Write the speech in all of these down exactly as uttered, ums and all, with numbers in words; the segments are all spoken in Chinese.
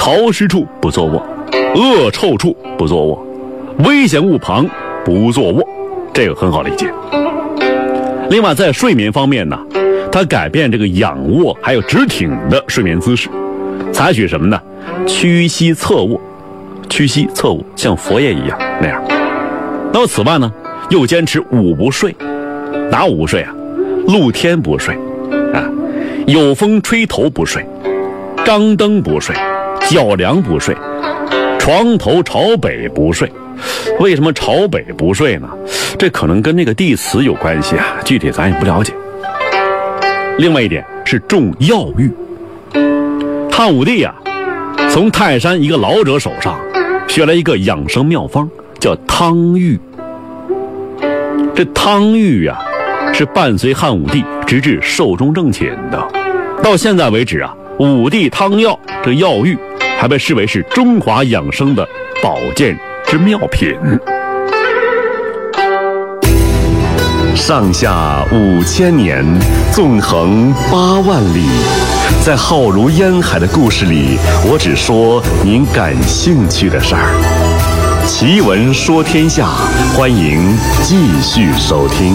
潮湿处不坐卧，恶臭处不坐卧，危险物旁不坐卧，这个很好理解。另外在睡眠方面呢，他改变这个仰卧还有直挺的睡眠姿势，采取什么呢？屈膝侧卧，屈膝侧卧，像佛爷一样那样。那么此外呢，又坚持午不睡。哪午不睡啊？露天不睡啊，有风吹头不睡，张灯不睡，脚凉不睡，床头朝北不睡。为什么朝北不睡呢？这可能跟那个地磁有关系啊，具体咱也不了解。另外一点是重药浴。汉武帝啊，从泰山一个老者手上学来一个养生妙方，叫汤浴。这汤浴啊，是伴随汉武帝直至寿终正寝的。到现在为止啊，武帝汤药这药浴还被视为是中华养生的保健之妙品。 上下五千年，纵横八万里，在浩如烟海的故事里，我只说您感兴趣的事儿。奇闻说天下，欢迎继续收听。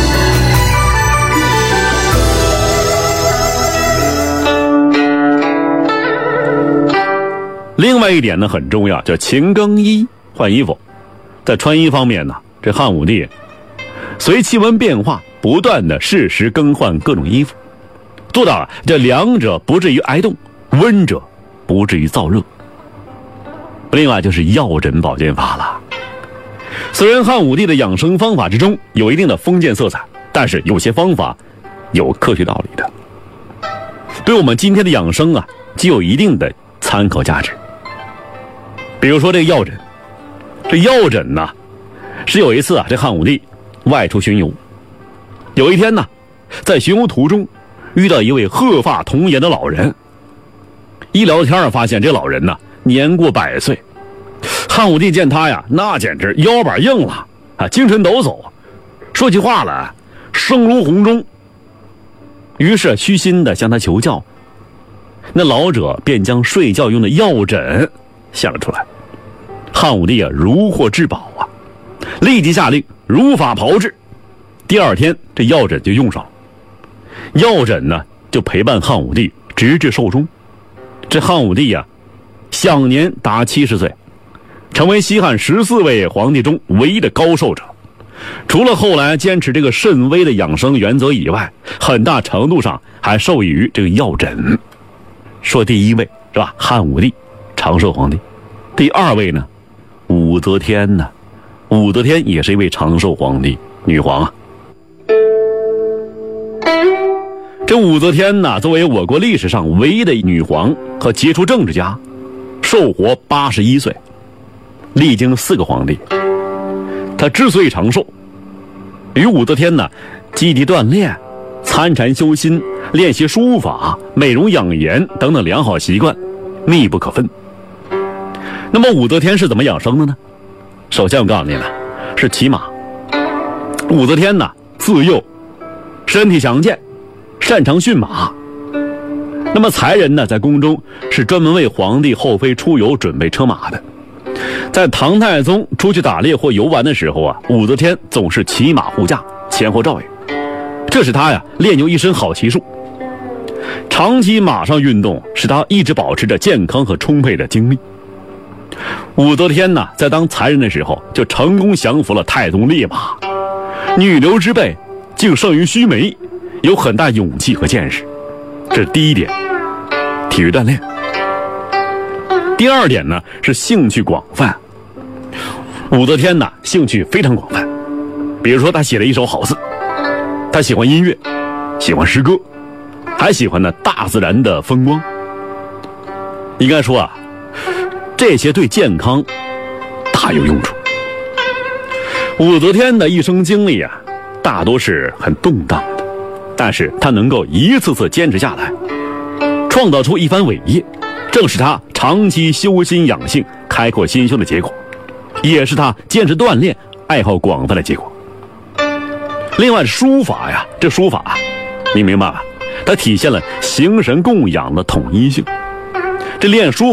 另外一点呢很重要，叫勤更衣，换衣服。在穿衣方面呢，这汉武帝随气温变化，不断的适时更换各种衣服，做到啊，这凉者不至于挨冻，温者不至于燥热。另外就是药诊保健法了。虽然汉武帝的养生方法之中有一定的封建色彩，但是有些方法有科学道理的，对我们今天的养生啊，具有一定的参考价值。比如说这个药诊，这药诊呢，是有一次啊，这汉武帝外出巡游，有一天呢，在巡游途中遇到一位鹤发童颜的老人，一聊天发现这老人呢年过百岁。汉武帝见他呀，那简直腰板硬了啊，精神抖擞，说起话来声如洪钟。于是虚心的向他求教，那老者便将睡觉用的药枕献了出来。汉武帝啊如获至宝啊，立即下令如法炮制。第二天这药枕就用上了，药枕呢就陪伴汉武帝直至寿终。这汉武帝啊享年达七十岁，成为西汉十四位皇帝中唯一的高寿者。除了后来坚持这个慎微的养生原则以外，很大程度上还受益于这个药枕。说第一位是吧，汉武帝长寿皇帝。第二位呢，武则天呢，武则天也是一位长寿皇帝，女皇啊。这武则天呢，作为我国历史上唯一的女皇和杰出政治家，寿活八十一岁，历经四个皇帝。她之所以长寿，与武则天呢积极锻炼、参禅修心、练习书法、美容养颜等等良好习惯密不可分。那么武则天是怎么养生的呢？首先我告诉你了，是骑马。武则天呢自幼身体强健，擅长驯马。那么才人呢在宫中是专门为皇帝后妃出游准备车马的。在唐太宗出去打猎或游玩的时候啊，武则天总是骑马护驾，前后照应，这是她呀练就一身好骑术。长期马上运动使她一直保持着健康和充沛的精力。武则天呢在当才人的时候就成功降服了太宗烈马，女流之辈竟胜于须眉，有很大勇气和见识。这是第一点，体育锻炼。第二点呢是兴趣广泛。武则天呢兴趣非常广泛，比如说她写了一手好字，她喜欢音乐，喜欢诗歌，还喜欢呢大自然的风光。应该说啊，这些对健康大有用处。武则天的一生经历啊，大多是很动荡的，但是她能够一次次坚持下来，创造出一番伟业，正是她长期修心养性、开阔心胸的结果，也是她坚持锻炼、爱好广泛的结果。另外书法呀，这书法啊，你明白吧？它体现了形神供养的统一性。这练书